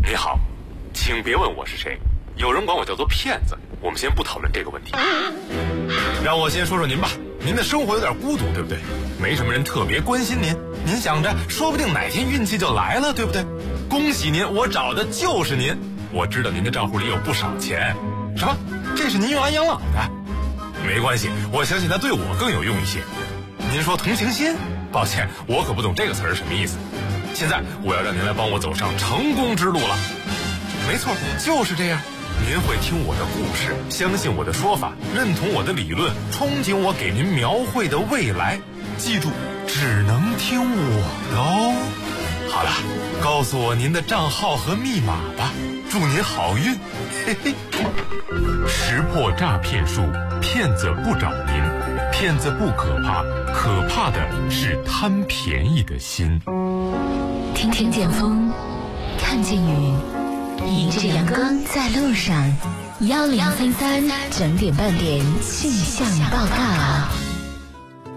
你好，请别问我是谁，有人管我叫做骗子。我们先不讨论这个问题，让我先说说您吧。您的生活有点孤独，对不对？没什么人特别关心您，您想着说不定哪天运气就来了，对不对？恭喜您，我找的就是您。我知道您的账户里有不少钱。什么？这是您用来养老的？没关系，我相信它对我更有用一些。您说同情心？抱歉，我可不懂这个词儿什么意思。现在我要让您来帮我走上成功之路了。没错，就是这样。您会听我的故事，相信我的说法，认同我的理论，憧憬我给您描绘的未来。记住，只能听我的哦。好了，告诉我您的账号和密码吧，祝您好运。嘿嘿。识破诈骗术，骗子不找您，骗子不可怕，可怕的是贪便宜的心。 听见风，看见雨，迎着阳光在路上，1033整点半点气象报告。